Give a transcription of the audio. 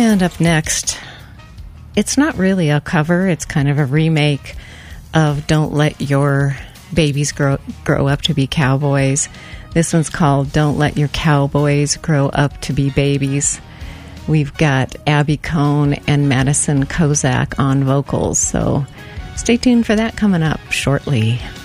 And up next, it's not really a cover, it's kind of a remake of Don't Let Your Babies Grow Up to Be Cowboys. This one's called Don't Let Your Cowboys Grow Up to Be Babies. We've got Abby Cohn and Madison Kozak on vocals, so stay tuned for that coming up shortly.